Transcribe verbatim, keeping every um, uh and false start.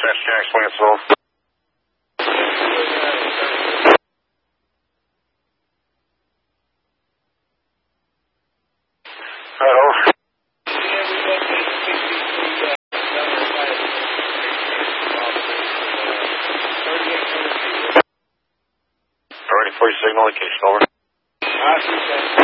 Dispatch Jack Swansville. Hello. Ready for your signal location, over.